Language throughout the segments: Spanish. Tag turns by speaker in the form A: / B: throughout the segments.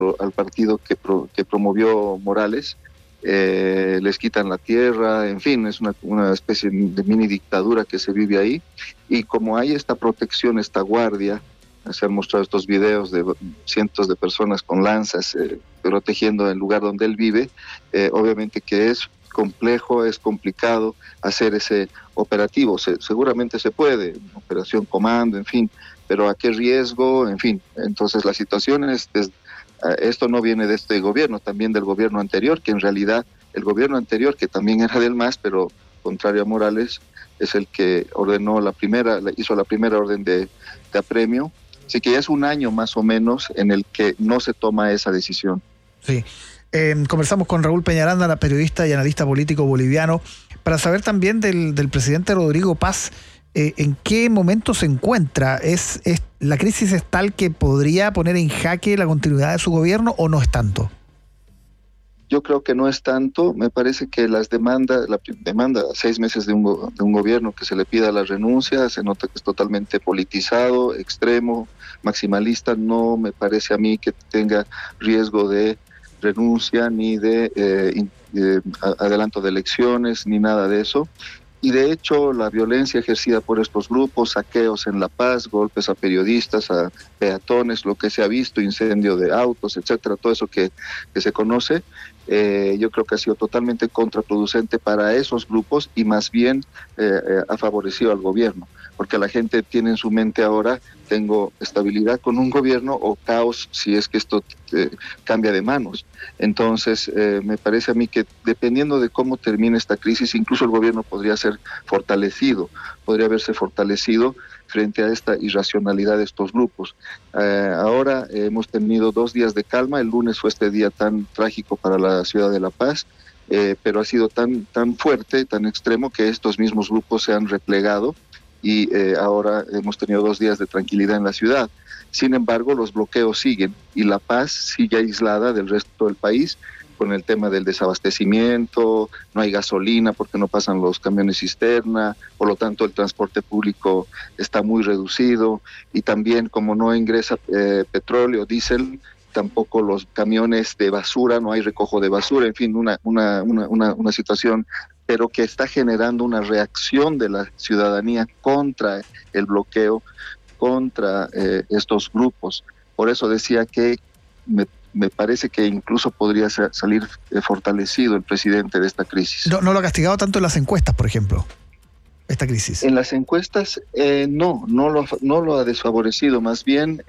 A: al partido que promovió Morales. Les quitan la tierra, en fin, es una especie de mini dictadura que se vive ahí, y como hay esta protección, esta guardia, se han mostrado estos videos de cientos de personas con lanzas protegiendo el lugar donde él vive, obviamente que es complejo, es complicado hacer ese operativo. Seguramente se puede, operación comando, en fin, pero ¿a qué riesgo? En fin, entonces la situación esto no viene de este gobierno, también del gobierno anterior, que en realidad el gobierno anterior, que también era del MAS, pero contrario a Morales, es el que hizo la primera orden de apremio. Así que ya es un año más o menos en el que no se toma esa decisión.
B: Sí. Conversamos con Raúl Peñaranda, periodista y analista político boliviano, para saber también del presidente Rodrigo Paz. ¿En qué momento se encuentra? ¿La crisis es tal que podría poner en jaque la continuidad de su gobierno o no es tanto?
A: Yo creo que no es tanto. Me parece que la demanda 6 meses de un gobierno que se le pida la renuncia, se nota que es totalmente politizado, extremo, maximalista. No me parece a mí que tenga riesgo de renuncia ni de adelanto de elecciones ni nada de eso. Y de hecho la violencia ejercida por estos grupos, saqueos en La Paz, golpes a periodistas, a peatones, lo que se ha visto, incendio de autos, etcétera, todo eso que se conoce, yo creo que ha sido totalmente contraproducente para esos grupos y más bien ha favorecido al gobierno, porque la gente tiene en su mente ahora, tengo estabilidad con un gobierno o caos si es que esto cambia de manos. Entonces, me parece a mí que dependiendo de cómo termine esta crisis, incluso el gobierno podría haberse fortalecido frente a esta irracionalidad de estos grupos. Ahora hemos tenido 2 días de calma. El lunes fue este día tan trágico para la ciudad de La Paz, pero ha sido tan fuerte, tan extremo, que estos mismos grupos se han replegado y ahora hemos tenido 2 días de tranquilidad en la ciudad. Sin embargo, los bloqueos siguen y La Paz sigue aislada del resto del país con el tema del desabastecimiento, no hay gasolina porque no pasan los camiones cisterna, por lo tanto el transporte público está muy reducido y también como no ingresa petróleo, diésel, tampoco los camiones de basura, no hay recojo de basura, en fin, una situación, pero que está generando una reacción de la ciudadanía contra el bloqueo, contra estos grupos. Por eso decía que me parece que incluso podría salir fortalecido el presidente de esta crisis.
B: ¿No lo ha castigado tanto en las encuestas, por ejemplo, esta crisis?
A: En las encuestas no lo ha desfavorecido, más bien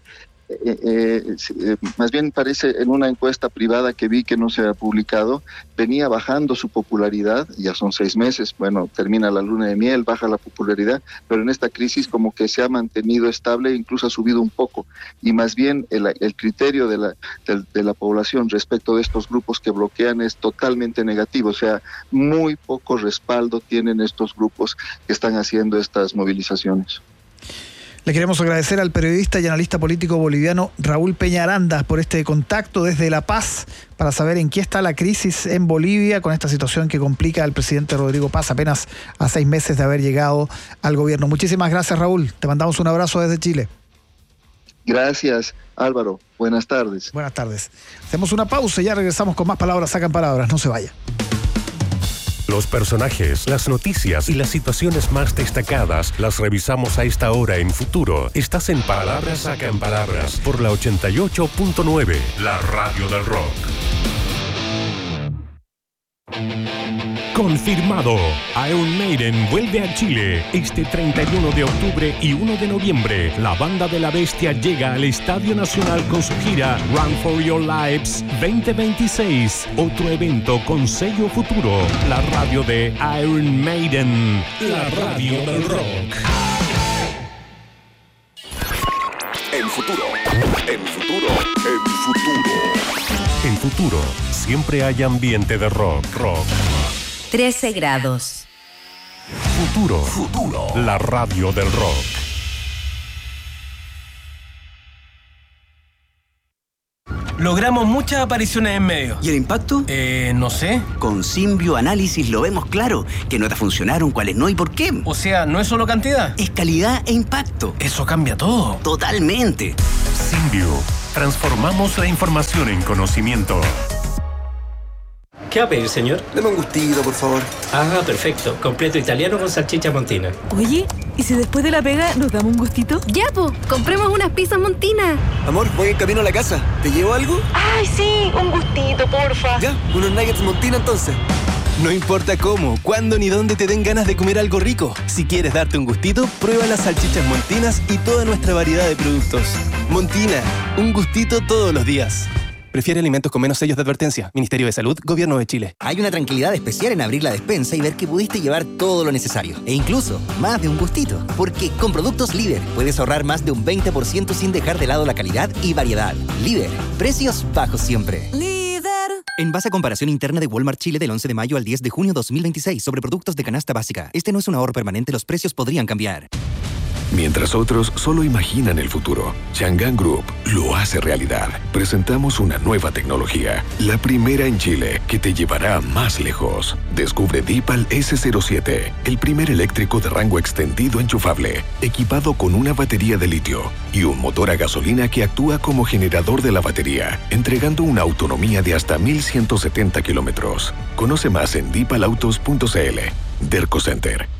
A: parece en una encuesta privada que vi que no se ha publicado, venía bajando su popularidad, ya son 6 meses, bueno, termina la luna de miel, baja la popularidad, pero en esta crisis como que se ha mantenido estable, incluso ha subido un poco, y más bien el criterio de la población respecto de estos grupos que bloquean es totalmente negativo, o sea, muy poco respaldo tienen estos grupos que están haciendo estas movilizaciones.
B: Le queremos agradecer al periodista y analista político boliviano Raúl Peñaranda por este contacto desde La Paz para saber en qué está la crisis en Bolivia con esta situación que complica al presidente Rodrigo Paz apenas a 6 meses de haber llegado al gobierno. Muchísimas gracias, Raúl. Te mandamos un abrazo desde Chile.
A: Gracias, Álvaro. Buenas tardes.
B: Buenas tardes. Hacemos una pausa y ya regresamos con más Palabras Sacan Palabras. No se vaya.
C: Los personajes, las noticias y las situaciones más destacadas las revisamos a esta hora en Futuro. Estás en Palabras Sacan Palabras por la 88.9, la radio del rock. Confirmado. Iron Maiden vuelve a Chile este 31 de octubre y 1 de noviembre. La banda de la bestia llega al Estadio Nacional con su gira Run for Your Lives 2026. Otro evento con sello Futuro. La radio de Iron Maiden. La radio del rock.
D: En Futuro. En Futuro. En Futuro.
C: En Futuro siempre hay ambiente de rock.
E: 13 grados.
C: Futuro. La radio del rock.
F: Logramos muchas apariciones en medios.
G: ¿Y el impacto?
F: No sé.
G: Con Symbio Análisis lo vemos claro. ¿Qué notas funcionaron, cuáles no y por qué?
F: O sea, no es solo cantidad.
G: Es calidad e impacto.
F: Eso cambia todo.
G: Totalmente.
C: Symbio. transformamos la información en conocimiento.
F: ¿Qué va a pedir, señor?
H: Deme un gustito, por favor.
F: Ah, perfecto. Completo italiano con salchicha montina.
I: Oye, ¿y si después de la pega nos damos un gustito?
J: Ya, po, compremos unas pizzas montinas.
H: Amor, voy en camino a la casa. ¿Te llevo algo?
I: Ay, sí, un gustito, porfa.
H: Ya, unos nuggets montina entonces.
K: No importa cómo, cuándo ni dónde te den ganas de comer algo rico. Si quieres darte un gustito, prueba las salchichas Montinas y toda nuestra variedad de productos. Montina, un gustito todos los días. Prefiere alimentos con menos sellos de advertencia. Ministerio de Salud, Gobierno de Chile.
L: Hay una tranquilidad especial en abrir la despensa y ver que pudiste llevar todo lo necesario. E incluso, más de un gustito. Porque con productos Líder puedes ahorrar más de un 20% sin dejar de lado la calidad y variedad. Líder, precios bajos siempre. En base a comparación interna de Walmart Chile del 11 de mayo al 10 de junio 2026 sobre productos de canasta básica. Este no es un ahorro permanente, los precios podrían cambiar.
C: Mientras otros solo imaginan el futuro, Chang'an Group lo hace realidad. Presentamos una nueva tecnología, la primera en Chile, que te llevará más lejos. Descubre Deepal S07, el primer eléctrico de rango extendido enchufable, equipado con una batería de litio y un motor a gasolina que actúa como generador de la batería, entregando una autonomía de hasta 1.170 kilómetros. Conoce más en deepalautos.cl. Derco Center.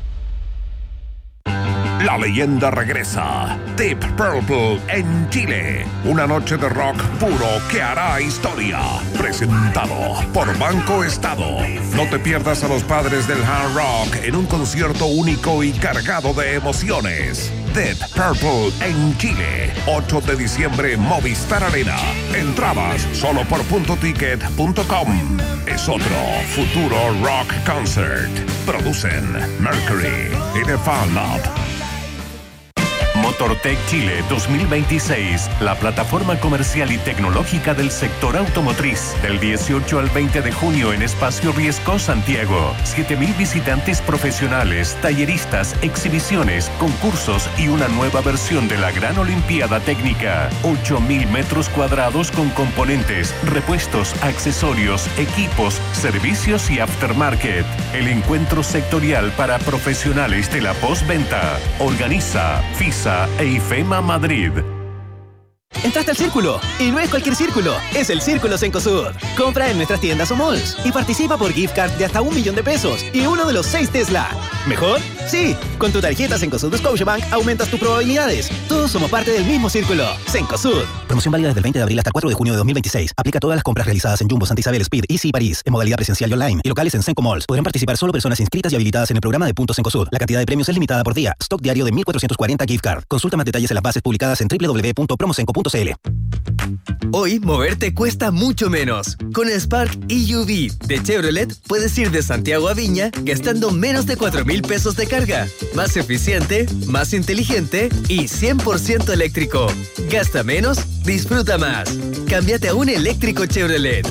M: La leyenda regresa. Deep Purple en Chile. Una noche de rock puro que hará historia. Presentado por Banco Estado. No te pierdas a los padres del hard rock en un concierto único y cargado de emociones. Deep Purple en Chile. 8 de diciembre, Movistar Arena. Entradas solo por puntoticket.com. Es otro futuro rock concert. Producen Mercury y The Fan Lab.
C: Motortech Chile 2026, la plataforma comercial y tecnológica del sector automotriz. Del 18 al 20 de junio en Espacio Riesco, Santiago. 7.000 visitantes profesionales, talleristas, exhibiciones, concursos y una nueva versión de la Gran Olimpiada Técnica. 8.000 metros cuadrados con componentes, repuestos, accesorios, equipos, servicios y aftermarket. El encuentro sectorial para profesionales de la postventa. Organiza FISA e IFEMA Madrid.
K: Entraste al círculo, y no es cualquier círculo, es el Círculo Cencosud. Compra en nuestras tiendas o malls y participa por gift card de hasta $1.000.000 y uno de los 6 Tesla. ¿Mejor? Sí, con tu tarjeta Cencosud Scotiabank aumentas tus probabilidades. Todos somos parte del mismo círculo. Cencosud.
N: Promoción válida desde el 20 de abril hasta el 4 de junio de 2026. Aplica a todas las compras realizadas en Jumbo, Santa Isabel, Speed, Easy y París, en modalidad presencial y online, y locales en Cenco Malls. Podrán participar solo personas inscritas y habilitadas en el programa de Puntos Cencosud. La cantidad de premios es limitada por día. Stock diario de 1.440 gift card. Consulta más detalles en las bases publicadas en www.promocenco.cl.
O: Hoy, moverte cuesta mucho menos. Con el Spark EUV de Chevrolet, puedes ir de Santiago a Viña gastando menos de $4,000 de carga. Más eficiente, más inteligente y 100% eléctrico. Gasta menos, disfruta más. Cámbiate a un eléctrico Chevrolet.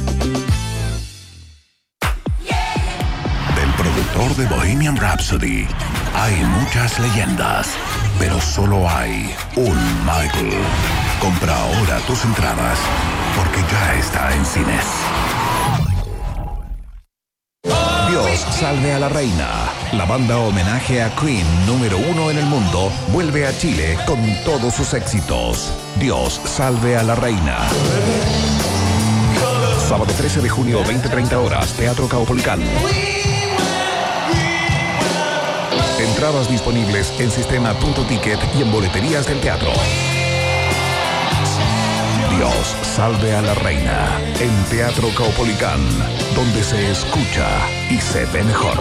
M: Del productor de Bohemian Rhapsody hay muchas leyendas, pero solo hay un Michael. Compra ahora tus entradas, porque ya está en cines.
P: Dios salve a la reina. La banda homenaje a Queen número 1 en el mundo vuelve a Chile con todos sus éxitos. Dios salve a la reina. Sábado 13 de junio, 20:30 horas, Teatro Caupolicán. Entradas disponibles en sistema.ticket y en boleterías del teatro. Dios salve a la reina en Teatro Caupolicán, donde se escucha y se ve mejor.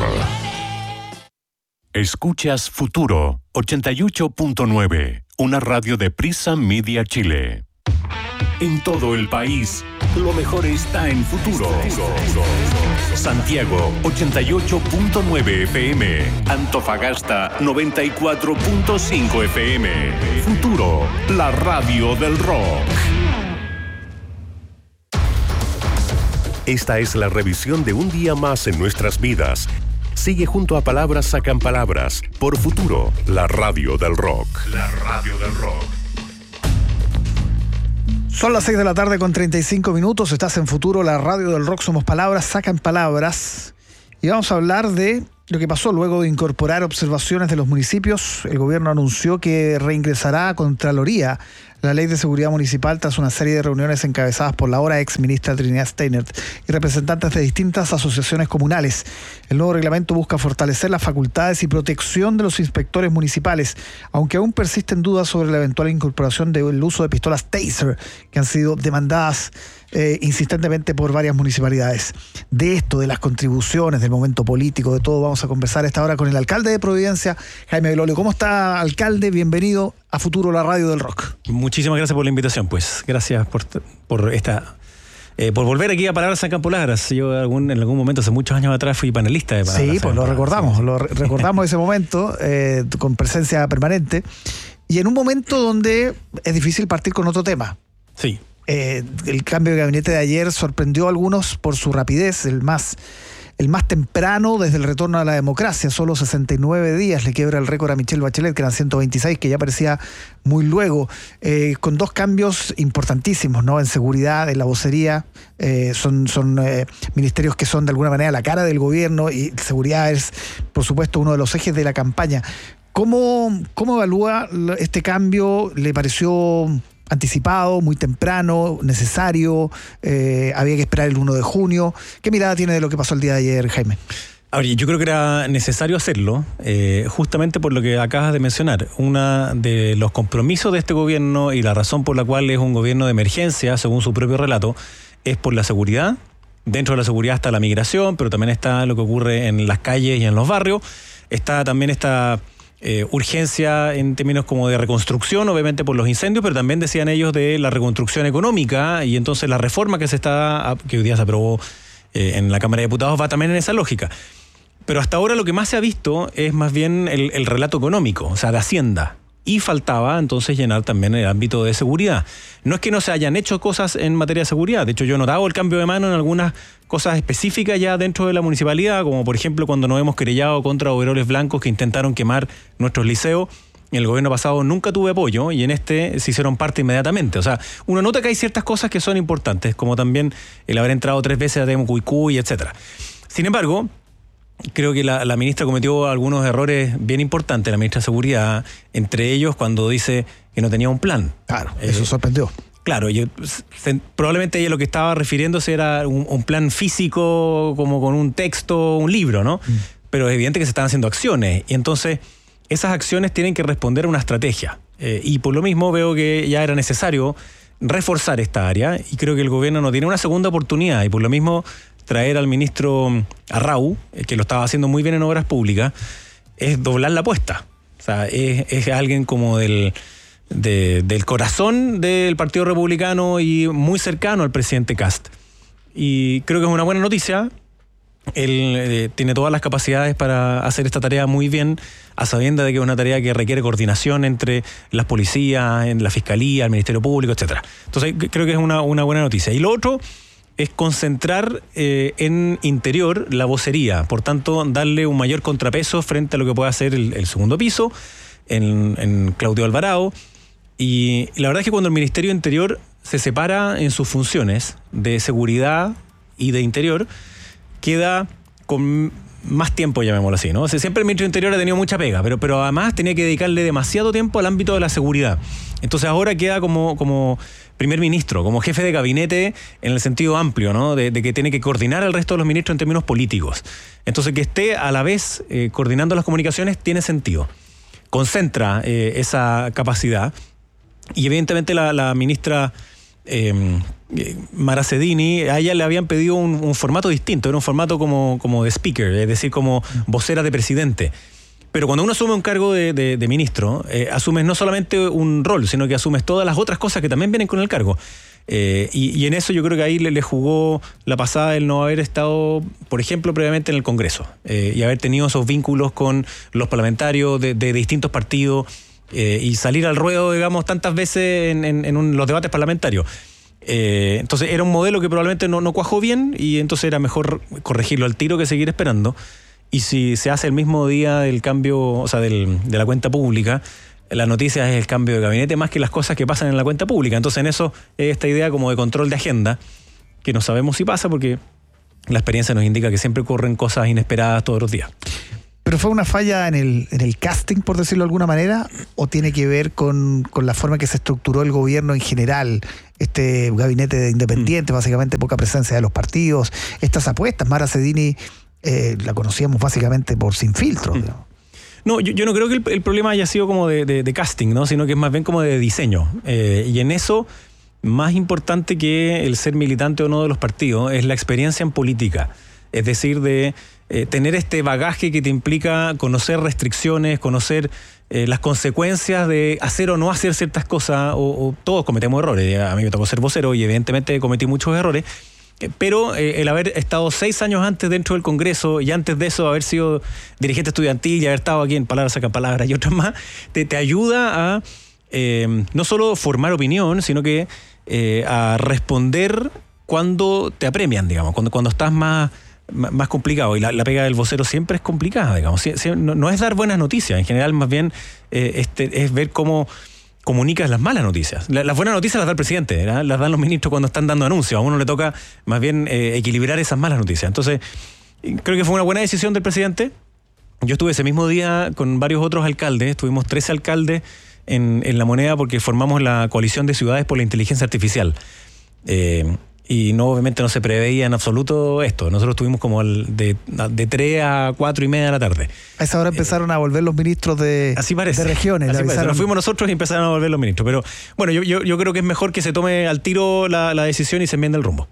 C: Escuchas Futuro 88.9, una radio de Prisa Media Chile. En todo el país, lo mejor está en Futuro. Santiago 88.9 FM, Antofagasta 94.5 FM. Futuro, la radio del rock. Esta es la revisión de un día más en nuestras vidas. Sigue junto a Palabras Sacan Palabras por Futuro, la radio del rock. La radio del rock.
B: Son las 6 de la tarde con 35 minutos. Estás en Futuro, la radio del rock. Somos Palabras Sacan Palabras. Y vamos a hablar de lo que pasó luego de incorporar observaciones de los municipios. El gobierno anunció que reingresará a Contraloría la ley de seguridad municipal tras una serie de reuniones encabezadas por la ahora ex ministra Trinidad Steinert y representantes de distintas asociaciones comunales. El nuevo reglamento busca fortalecer las facultades y protección de los inspectores municipales, aunque aún persisten dudas sobre la eventual incorporación del uso de pistolas Taser, que han sido demandadas insistentemente por varias municipalidades. De esto, de las contribuciones, del momento político, de todo, vamos a conversar a esta hora con el alcalde de Providencia, Jaime Belolio. ¿Cómo está, alcalde? Bienvenido a Futuro, la radio del rock.
Q: Muchísimas gracias por la invitación, pues. Gracias por volver aquí a Palabras en Campo Largas. Yo en algún momento, hace muchos años atrás, fui panelista de Palabras.
B: Sí, pues lo recordamos, recordamos ese momento con presencia permanente. Y en un momento donde es difícil partir con otro tema.
Q: Sí.
B: El cambio de gabinete de ayer sorprendió a algunos por su rapidez, el más temprano desde el retorno a la democracia. Solo 69 días le quiebra el récord a Michelle Bachelet, que eran 126, que ya parecía muy luego, con dos cambios importantísimos, ¿no? En seguridad, en la vocería, son ministerios que son de alguna manera la cara del gobierno, y seguridad es, por supuesto, uno de los ejes de la campaña. ¿Cómo evalúa este cambio? ¿Le pareció anticipado, muy temprano, necesario? Había que esperar el 1 de junio. ¿Qué mirada tiene de lo que pasó el día de ayer, Jaime?
Q: A ver, yo creo que era necesario hacerlo, justamente por lo que acabas de mencionar. Uno de los compromisos de este gobierno y la razón por la cual es un gobierno de emergencia, según su propio relato, es por la seguridad. Dentro de la seguridad está la migración, pero también está lo que ocurre en las calles y en los barrios. Está también esta urgencia en términos como de reconstrucción, obviamente por los incendios, pero también decían ellos de la reconstrucción económica, y entonces la reforma que hoy día se aprobó en la Cámara de Diputados va también en esa lógica. Pero hasta ahora lo que más se ha visto es más bien el relato económico, o sea, de Hacienda. Y faltaba entonces llenar también el ámbito de seguridad. No es que no se hayan hecho cosas en materia de seguridad. De hecho, yo he notado el cambio de mano en algunas cosas específicas ya dentro de la municipalidad, como por ejemplo cuando nos hemos querellado contra overoles blancos que intentaron quemar nuestros liceos. En el gobierno pasado nunca tuve apoyo, y en este se hicieron parte inmediatamente. O sea, uno nota que hay ciertas cosas que son importantes, como también el haber entrado 3 veces a Temucuicú, etcétera. Sin embargo, creo que la ministra cometió algunos errores bien importantes, la ministra de Seguridad, entre ellos cuando dice que no tenía un plan.
B: Claro, eso sorprendió.
Q: Claro, probablemente ella lo que estaba refiriéndose era un plan físico, como con un texto, un libro, ¿no? Pero es evidente que se están haciendo acciones, y entonces esas acciones tienen que responder a una estrategia. Y por lo mismo veo que ya era necesario reforzar esta área, y creo que el gobierno no tiene una segunda oportunidad, y por lo mismo traer al ministro Arrau, que lo estaba haciendo muy bien en obras públicas, es doblar la apuesta. O sea, es alguien como del corazón del Partido Republicano y muy cercano al presidente Kast. Y creo que es una buena noticia. Él tiene todas las capacidades para hacer esta tarea muy bien, a sabiendas de que es una tarea que requiere coordinación entre las policías, en la fiscalía, el Ministerio Público, etcétera. Entonces creo que es una buena noticia. Y lo otro es concentrar en interior la vocería, por tanto darle un mayor contrapeso frente a lo que puede hacer el segundo piso, en Claudio Alvarado. Y la verdad es que cuando el Ministerio de Interior se separa en sus funciones de seguridad y de interior, queda con más tiempo, llamémoslo así, ¿no? O sea, siempre el Ministerio de Interior ha tenido mucha pega, pero además tenía que dedicarle demasiado tiempo al ámbito de la seguridad. Entonces ahora queda como primer ministro, como jefe de gabinete en el sentido amplio, ¿no? De que tiene que coordinar al resto de los ministros en términos políticos. Entonces que esté a la vez coordinando las comunicaciones tiene sentido. Concentra esa capacidad, y evidentemente la ministra Mara Cedini, a ella le habían pedido un formato distinto, era un formato como de speaker, es decir, como vocera de presidente. Pero cuando uno asume un cargo de ministro, asumes no solamente un rol, sino que asumes todas las otras cosas que también vienen con el cargo. Y en eso yo creo que ahí le jugó la pasada el no haber estado, por ejemplo, previamente en el Congreso, y haber tenido esos vínculos con los parlamentarios de distintos partidos, y salir al ruedo, digamos, tantas veces en los debates parlamentarios. Entonces era un modelo que probablemente no cuajó bien, y entonces era mejor corregirlo al tiro que seguir esperando. Y si se hace el mismo día del cambio, o sea, de la cuenta pública, la noticia es el cambio de gabinete más que las cosas que pasan en la cuenta pública. Entonces en eso esta idea como de control de agenda, que no sabemos si pasa porque la experiencia nos indica que siempre ocurren cosas inesperadas todos los días.
B: ¿Pero fue una falla en el casting, por decirlo de alguna manera, o tiene que ver con la forma en que se estructuró el gobierno en general? Este gabinete de independientes, básicamente poca presencia de los partidos, estas apuestas. Mara Cedini la conocíamos básicamente por Sin Filtro.
Q: No, yo no creo que el problema haya sido como de casting, ¿no? Sino que es más bien como de diseño. Y en eso, más importante que el ser militante o no de los partidos, es la experiencia en política. Es decir, de tener este bagaje que te implica conocer restricciones, conocer las consecuencias de hacer o no hacer ciertas cosas, o todos cometemos errores. A mí me tocó ser vocero y evidentemente cometí muchos errores, pero el haber estado 6 años antes dentro del Congreso y antes de eso haber sido dirigente estudiantil y haber estado aquí en Palabras Sacan Palabras y otras más, te ayuda a no solo formar opinión, sino que a responder cuando te apremian, digamos, cuando estás más complicado, y la pega del vocero siempre es complicada, digamos. No es dar buenas noticias, en general más bien es ver cómo comunicas las malas noticias. Las buenas noticias las da el presidente, ¿verdad? Las dan los ministros cuando están dando anuncios. A uno le toca más bien equilibrar esas malas noticias. Entonces, creo que fue una buena decisión del presidente. Yo estuve ese mismo día con varios otros alcaldes, estuvimos 13 alcaldes en La Moneda porque formamos la Coalición de Ciudades por la Inteligencia Artificial. Y obviamente no se preveía en absoluto esto. Nosotros estuvimos como de 3 a 4 y media de la tarde.
B: A esa hora empezaron a volver los ministros de regiones.
Q: Así parece. Nos fuimos nosotros y empezaron a volver los ministros. Pero bueno, yo creo que es mejor que se tome al tiro la decisión y se enmiende el rumbo.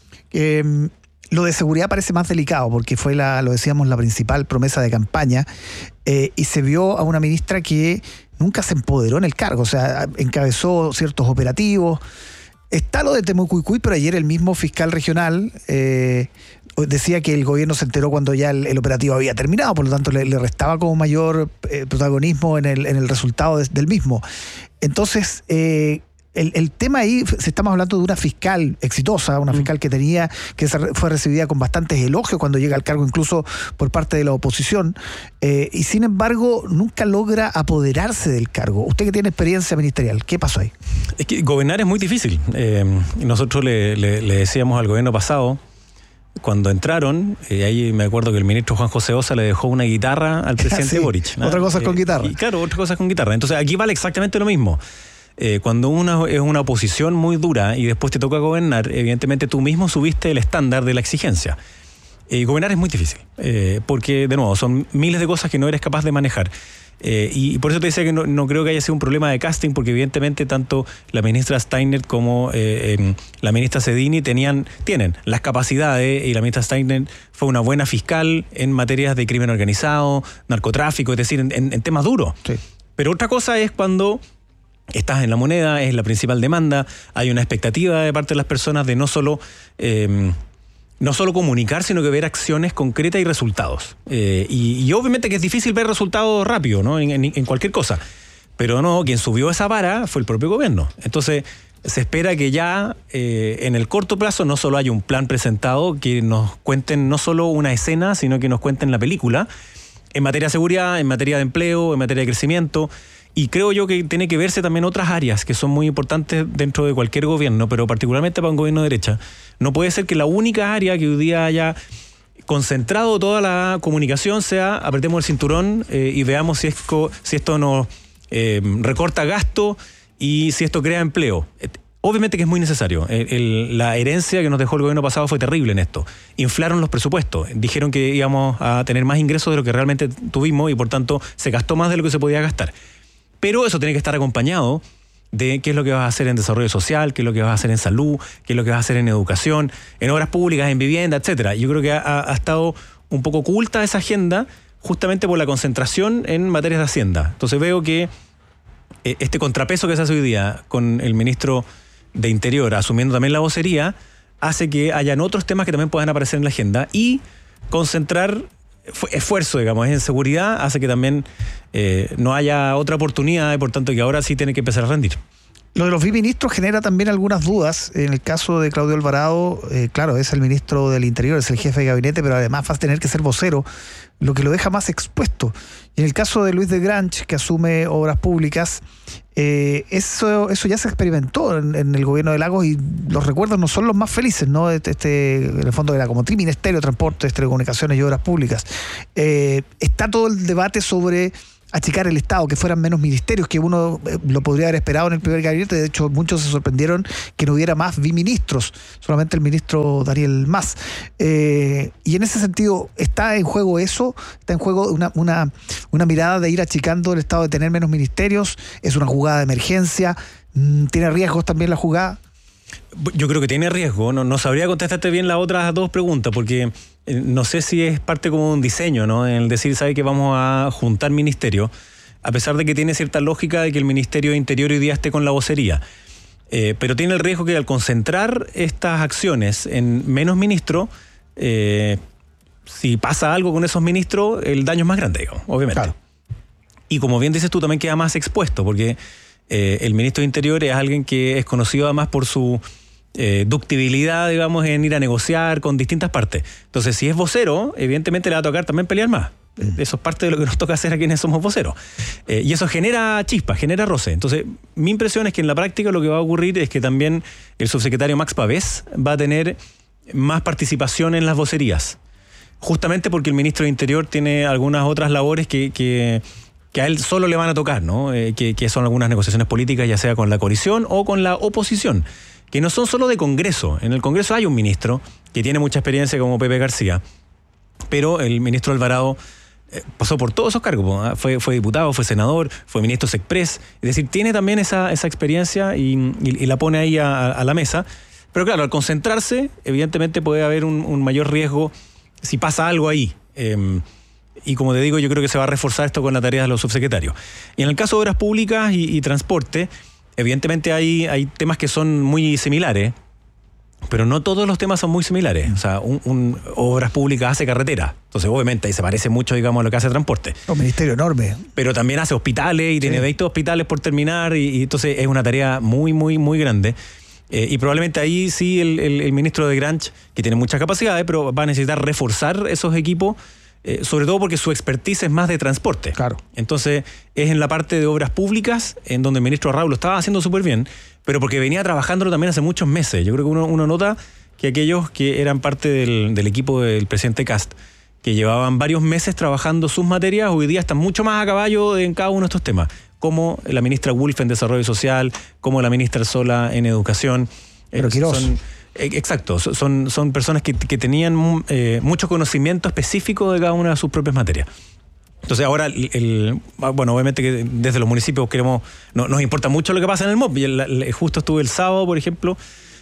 B: Lo de seguridad parece más delicado porque fue, lo decíamos, la principal promesa de campaña, y se vio a una ministra que nunca se empoderó en el cargo. O sea, encabezó ciertos operativos. Está lo de Temucuicui, pero ayer el mismo fiscal regional decía que el gobierno se enteró cuando ya el operativo había terminado, por lo tanto le restaba como mayor protagonismo en el resultado del mismo. Entonces, el tema ahí, estamos hablando de una fiscal exitosa, una fiscal que fue recibida con bastantes elogios cuando llega al cargo, incluso por parte de la oposición, y sin embargo nunca logra apoderarse del cargo. Usted que tiene experiencia ministerial, ¿qué pasó ahí?
Q: Es que gobernar es muy difícil. Nosotros le decíamos al gobierno pasado, cuando entraron, ahí me acuerdo que el ministro Juan José Osa le dejó una guitarra al presidente Boric, ¿no?
B: Otra cosa con guitarra.
Q: Claro, otra cosa con guitarra. Entonces aquí vale exactamente lo mismo. Cuando uno es una oposición muy dura y después te toca gobernar, evidentemente tú mismo subiste el estándar de la exigencia. Gobernar es muy difícil, porque de nuevo son miles de cosas que no eres capaz de manejar. Y por eso te decía que no creo que haya sido un problema de casting, porque evidentemente tanto la ministra Steiner como la ministra Cedini tienen las capacidades, y la ministra Steiner fue una buena fiscal en materias de crimen organizado, narcotráfico, es decir, en temas duros.
B: Sí.
Q: Pero otra cosa es cuando estás en La Moneda, es la principal demanda, hay una expectativa de parte de las personas de no solo comunicar, sino que ver acciones concretas y resultados. Y obviamente que es difícil ver resultados rápido, ¿no? En cualquier cosa. Pero no, quien subió esa vara fue el propio gobierno. Entonces, se espera que ya en el corto plazo no solo haya un plan presentado, que nos cuenten no solo una escena, sino que nos cuenten la película, en materia de seguridad, en materia de empleo, en materia de crecimiento. Y creo yo que tiene que verse también otras áreas que son muy importantes dentro de cualquier gobierno, pero particularmente para un gobierno de derecha. No puede ser que la única área que hoy día haya concentrado toda la comunicación sea apretemos el cinturón y veamos si esto nos recorta gasto y si esto crea empleo. Obviamente que es muy necesario. La herencia que nos dejó el gobierno pasado fue terrible en esto. Inflaron los presupuestos. Dijeron que íbamos a tener más ingresos de lo que realmente tuvimos y por tanto se gastó más de lo que se podía gastar. Pero eso tiene que estar acompañado de qué es lo que vas a hacer en desarrollo social, qué es lo que vas a hacer en salud, qué es lo que vas a hacer en educación, en obras públicas, en vivienda, etcétera. Yo creo que ha estado un poco oculta esa agenda justamente por la concentración en materias de Hacienda. Entonces veo que este contrapeso que se hace hoy día con el ministro de Interior asumiendo también la vocería hace que hayan otros temas que también puedan aparecer en la agenda y concentrar esfuerzo, digamos, en seguridad hace que también no haya otra oportunidad y por tanto que ahora sí tiene que empezar a rendir.
B: Lo de los biministros genera también algunas dudas. En el caso de Claudio Alvarado, claro, es el ministro del Interior, es el jefe de gabinete, pero además va a tener que ser vocero, lo que lo deja más expuesto. Y en el caso de Luis de Grange, que asume Obras Públicas, eso ya se experimentó en el gobierno de Lagos y los recuerdos no son los más felices, ¿no? En el fondo era como Triministerio de Transportes, Telecomunicaciones y Obras Públicas. Está todo el debate sobre achicar el Estado, que fueran menos ministerios, que uno lo podría haber esperado en el primer gabinete. De hecho, muchos se sorprendieron que no hubiera más biministros, solamente el ministro Daniel Mas. Y en ese sentido, ¿está en juego eso? ¿Está en juego una mirada de ir achicando el Estado, de tener menos ministerios? ¿Es una jugada de emergencia? ¿Tiene riesgos también la jugada?
Q: Yo creo que tiene riesgo. No sabría contestarte bien las otras dos preguntas, porque no sé si es parte como un diseño, ¿no? En el decir, ¿sabe que vamos a juntar ministerios? A pesar de que tiene cierta lógica de que el Ministerio de Interior hoy día esté con la vocería. Pero tiene el riesgo que al concentrar estas acciones en menos ministros, si pasa algo con esos ministros, el daño es más grande, digamos, obviamente. Claro. Y como bien dices tú, también queda más expuesto, porque el ministro de Interior es alguien que es conocido además por su ductibilidad, digamos, en ir a negociar con distintas partes. Entonces, si es vocero, evidentemente le va a tocar también pelear más. Eso es parte de lo que nos toca hacer a quienes somos voceros. Y eso genera chispa, genera roce. Entonces, mi impresión es que en la práctica lo que va a ocurrir es que también el subsecretario Max Pavés va a tener más participación en las vocerías. Justamente porque el ministro de Interior tiene algunas otras labores que a él solo le van a tocar, ¿no? Que son algunas negociaciones políticas, ya sea con la coalición o con la oposición, que no son solo de Congreso. En el Congreso hay un ministro que tiene mucha experiencia como Pepe García, pero el ministro Alvarado pasó por todos esos cargos. Fue diputado, fue senador, fue ministro Sexpress. Es decir, tiene también esa experiencia y la pone ahí a la mesa. Pero claro, al concentrarse, evidentemente puede haber un mayor riesgo si pasa algo ahí. Y como te digo, yo creo que se va a reforzar esto con la tarea de los subsecretarios. Y en el caso de Obras Públicas y Transporte, evidentemente hay temas que son muy similares, pero no todos los temas son muy similares. O sea, Obras Públicas hace carretera, entonces obviamente ahí se parece mucho, digamos, a lo que hace Transporte.
B: Un ministerio enorme.
Q: Pero también hace hospitales y tiene 20 hospitales por terminar y entonces es una tarea muy, muy, muy grande. Y probablemente ahí sí el ministro de Grange, que tiene muchas capacidades, pero va a necesitar reforzar esos equipos, sobre todo porque su expertise es más de transporte.
B: Claro.
Q: Entonces es en la parte de Obras Públicas, en donde el ministro Raúl lo estaba haciendo súper bien, pero porque venía trabajándolo también hace muchos meses. Yo creo que uno nota que aquellos que eran parte del equipo del presidente Kast, que llevaban varios meses trabajando sus materias, hoy día están mucho más a caballo en cada uno de estos temas, como la ministra Wolf en Desarrollo Social, como la ministra Sola en Educación.
B: Pero Quirós.
Q: Exacto, son personas que tenían mucho conocimiento específico de cada una de sus propias materias. Entonces ahora, bueno, obviamente que desde los municipios nos importa mucho lo que pasa en el MOP. Justo estuve el sábado, por ejemplo,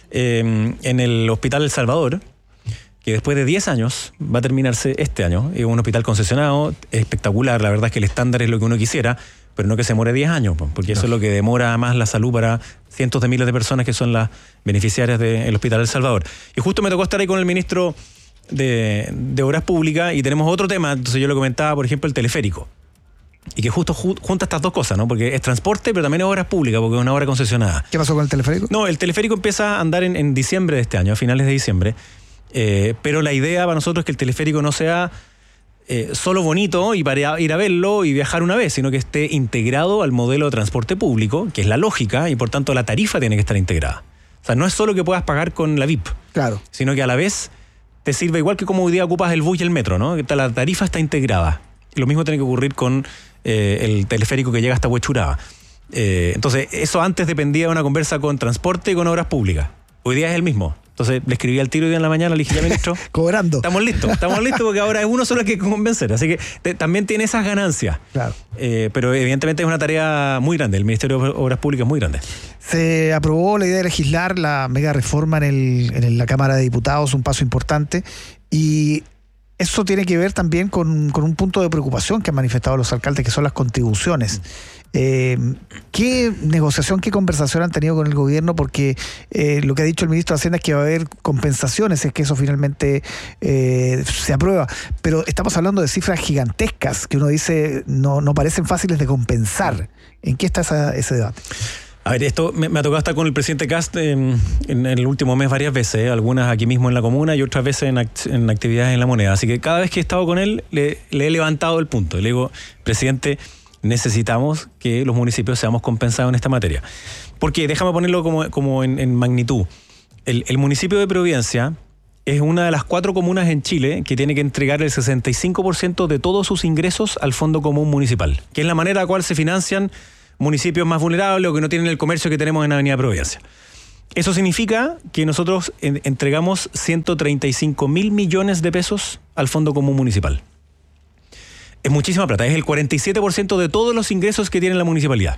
Q: en el Hospital El Salvador, que después de 10 años va a terminarse este año. Es un hospital concesionado, espectacular, la verdad es que el estándar es lo que uno quisiera, pero no que se demore 10 años, porque eso es lo que demora más la salud para cientos de miles de personas que son las beneficiarias del Hospital El Salvador. Y justo me tocó estar ahí con el ministro de Obras Públicas y tenemos otro tema. Entonces yo le comentaba, por ejemplo, el teleférico, y que justo junta estas dos cosas, ¿no? Porque es transporte, pero también es obras públicas, porque es una obra concesionada.
B: ¿Qué pasó con el teleférico?
Q: No, el teleférico empieza a andar en diciembre de este año, a finales de diciembre, pero la idea para nosotros es que el teleférico no sea solo bonito y para ir a verlo y viajar una vez, sino que esté integrado al modelo de transporte público, que es la lógica, y por tanto la tarifa tiene que estar integrada. O sea, no es solo que puedas pagar con la VIP,
B: claro,
Q: sino que a la vez te sirve igual que como hoy día ocupas el bus y el metro, ¿no? La tarifa está integrada. Y lo mismo tiene que ocurrir con el teleférico que llega hasta Huechuraba. Entonces, eso antes dependía de una conversa con transporte y con obras públicas. Hoy día es el mismo. Entonces le escribí al tiro hoy día en la mañana, le dije, ya ministro,
B: cobrando.
Q: Estamos listos porque ahora es uno solo el que convencer. Así que también tiene esas ganancias.
B: Claro.
Q: Pero evidentemente es una tarea muy grande. El Ministerio de Obras Públicas es muy grande.
B: Se aprobó la idea de legislar la mega reforma en la Cámara de Diputados, un paso importante. Y eso tiene que ver también con un punto de preocupación que han manifestado los alcaldes, que son las contribuciones. ¿Qué negociación, qué conversación han tenido con el gobierno? Porque lo que ha dicho el ministro de Hacienda es que va a haber compensaciones, es que eso finalmente se aprueba. Pero estamos hablando de cifras gigantescas que uno dice no parecen fáciles de compensar. ¿En qué está ese debate?
Q: A ver, esto me ha tocado estar con el presidente Kast en el último mes varias veces, algunas aquí mismo en la comuna y otras veces en actividades en La Moneda. Así que cada vez que he estado con él, le he levantado el punto. Le digo, presidente, necesitamos que los municipios seamos compensados en esta materia. Porque, déjame ponerlo como en magnitud. El municipio de Providencia es una de las 4 comunas en Chile que tiene que entregar el 65% de todos sus ingresos al Fondo Común Municipal, que es la manera en la cual se financian municipios más vulnerables o que no tienen el comercio que tenemos en Avenida Providencia. Eso significa que nosotros entregamos 135.000 millones de pesos al Fondo Común Municipal. Es muchísima plata, es el 47% de todos los ingresos que tiene la municipalidad.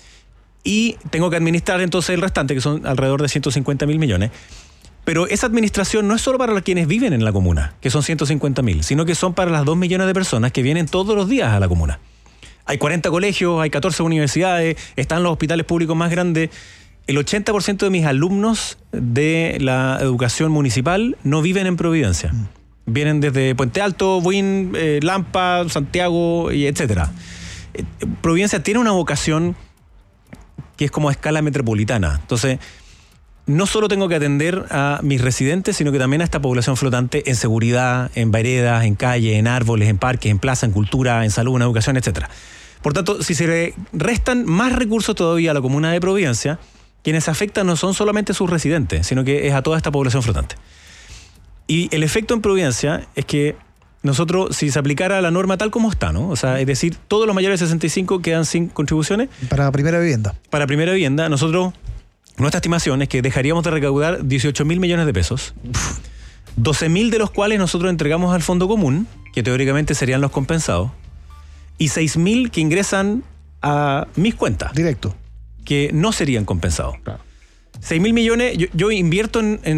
Q: Y tengo que administrar entonces el restante, que son alrededor de 150.000 millones. Pero esa administración no es solo para quienes viven en la comuna, que son 150.000, sino que son para las 2 millones de personas que vienen todos los días a la comuna. Hay 40 colegios, hay 14 universidades, están los hospitales públicos más grandes. El 80% de mis alumnos de la educación municipal no viven en Providencia. Vienen desde Puente Alto, Buin, Lampa, Santiago, y etcétera. Providencia tiene una vocación que es como a escala metropolitana. Entonces, no solo tengo que atender a mis residentes, sino que también a esta población flotante en seguridad, en veredas, en calles, en árboles, en parques, en plaza, en cultura, en salud, en educación, etcétera. Por tanto, si se le restan más recursos todavía a la comuna de Providencia, quienes afectan no son solamente sus residentes, sino que es a toda esta población flotante. Y el efecto en Providencia es que nosotros, si se aplicara la norma tal como está, ¿no? O sea, es decir, todos los mayores de 65 quedan sin contribuciones.
B: Para primera vivienda.
Q: Para primera vivienda, nosotros... Nuestra estimación es que dejaríamos de recaudar 18.000 millones de pesos, 12.000 de los cuales nosotros entregamos al Fondo Común, que teóricamente serían los compensados, y 6.000 que ingresan a mis cuentas.
B: Directo.
Q: Que no serían compensados.
B: Claro.
Q: 6.000 millones, yo invierto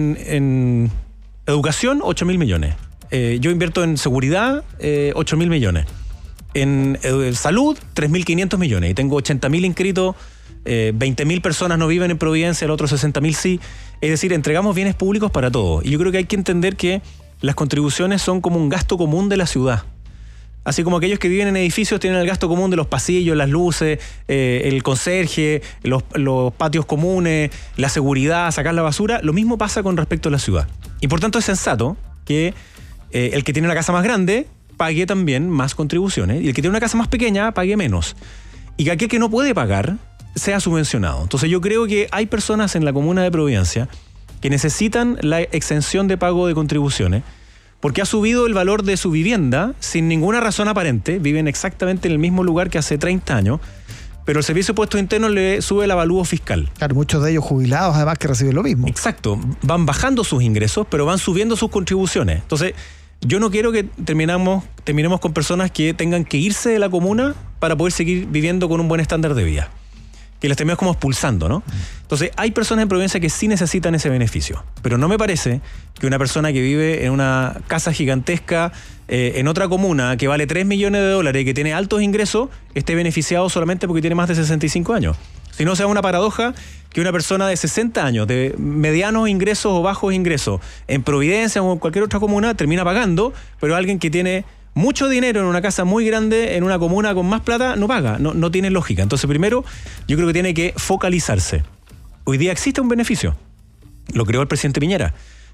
Q: en educación, 8.000 millones. Yo invierto en seguridad, 8.000 millones. En salud, 3.500 millones. Y tengo 80.000 inscritos. 20.000 personas no viven en Providencia, el otro 60.000 sí. Es decir, entregamos bienes públicos para todos. Y yo creo que hay que entender que las contribuciones son como un gasto común de la ciudad. Así como aquellos que viven en edificios tienen el gasto común de los pasillos, las luces, el conserje, los patios comunes, la seguridad, sacar la basura. Lo mismo pasa con respecto a la ciudad. Y por tanto es sensato que el que tiene una casa más grande pague también más contribuciones y el que tiene una casa más pequeña pague menos. Y que aquel que no puede pagar sea subvencionado. Entonces yo creo que hay personas en la comuna de Providencia que necesitan la exención de pago de contribuciones porque ha subido el valor de su vivienda sin ninguna razón aparente. Viven exactamente en el mismo lugar que hace 30 años, pero el Servicio de Impuestos Internos le sube el avalúo fiscal.
B: Claro, muchos de ellos jubilados además que reciben lo mismo.
Q: Exacto. Van bajando sus ingresos, pero van subiendo sus contribuciones. Entonces, yo no quiero que terminemos con personas que tengan que irse de la comuna para poder seguir viviendo con un buen estándar de vida. Que les terminamos como expulsando, ¿no? Entonces, hay personas en Providencia que sí necesitan ese beneficio, pero no me parece que una persona que vive en una casa gigantesca en otra comuna que vale $3 millones y que tiene altos ingresos esté beneficiado solamente porque tiene más de 65 años. Si no, sea una paradoja que una persona de 60 años, de medianos ingresos o bajos ingresos, en Providencia o en cualquier otra comuna, termina pagando, pero alguien que tiene mucho dinero en una casa muy grande, en una comuna con más plata, no paga, no tiene lógica. Entonces, primero, yo creo que tiene que focalizarse. Hoy día existe un beneficio, lo creó el presidente Piñera,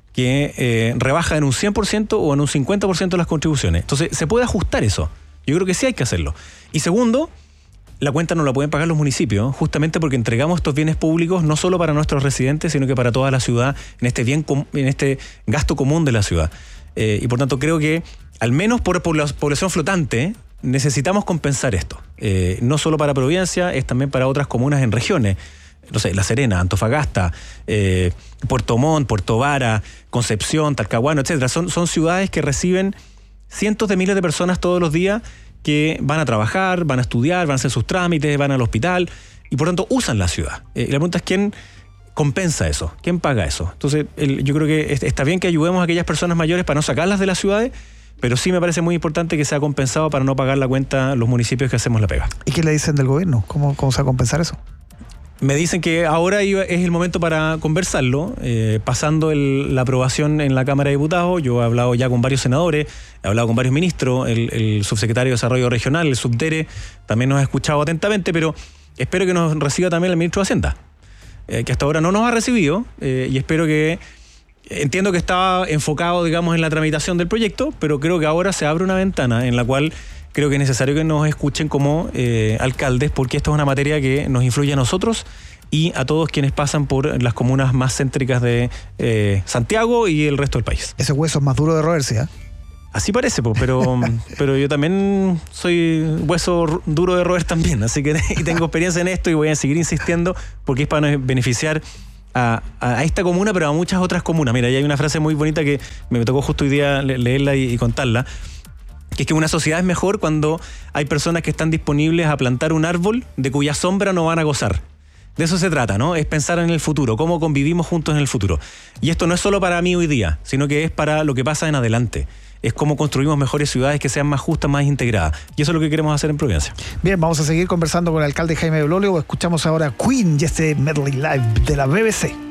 Q: que rebaja en un 100% o en un 50% las contribuciones. Entonces, se puede ajustar eso. Yo creo que sí hay que hacerlo. Y segundo, la cuenta no la pueden pagar los municipios, justamente porque entregamos estos bienes públicos no solo para nuestros residentes, sino que para toda la ciudad, en este gasto común de la ciudad. Y por tanto, creo que al menos por la población flotante, necesitamos compensar esto. No solo para Providencia, es también para otras comunas en regiones. No sé, La Serena, Antofagasta, Puerto Montt, Puerto Vara, Concepción, Talcahuano, etcétera. Son ciudades que reciben cientos de miles de personas todos los días que van a trabajar, van a estudiar, van a hacer sus trámites, van al hospital y por tanto usan la ciudad. Y la pregunta es ¿quién compensa eso? ¿Quién paga eso? Entonces, yo creo que está bien que ayudemos a aquellas personas mayores para no sacarlas de las ciudades, pero sí me parece muy importante que sea compensado para no pagar la cuenta los municipios que hacemos la pega.
B: ¿Y qué le dicen del gobierno? ¿Cómo se va a compensar eso?
Q: Me dicen que ahora es el momento para conversarlo, pasando la aprobación en la Cámara de Diputados. Yo he hablado ya con varios senadores, he hablado con varios ministros, el subsecretario de Desarrollo Regional, el subdere, también nos ha escuchado atentamente, pero espero que nos reciba también el ministro de Hacienda, que hasta ahora no nos ha recibido, y espero que... Entiendo que estaba enfocado, digamos, en la tramitación del proyecto, pero creo que ahora se abre una ventana en la cual creo que es necesario que nos escuchen como alcaldes, porque esta es una materia que nos influye a nosotros y a todos quienes pasan por las comunas más céntricas de Santiago y el resto del país.
B: Ese hueso es más duro de roerse, ¿eh?
Q: Así parece, pero yo también soy hueso duro de roer también, así que y tengo experiencia en esto y voy a seguir insistiendo porque es para beneficiar a esta comuna, pero a muchas otras comunas. Mira, y hay una frase muy bonita que me tocó justo hoy día leerla y contarla, que es que una sociedad es mejor cuando hay personas que están disponibles a plantar un árbol de cuya sombra no van a gozar. De eso se trata, ¿no? Es pensar en el futuro, cómo convivimos juntos en el futuro. Y esto no es solo para mí hoy día, sino que es para lo que pasa en adelante. Es cómo construimos mejores ciudades que sean más justas, más integradas. Y eso es lo que queremos hacer en Providencia.
B: Bien, vamos a seguir conversando con el alcalde Jaime Belolio. Escuchamos ahora Queen y este medley live de la BBC.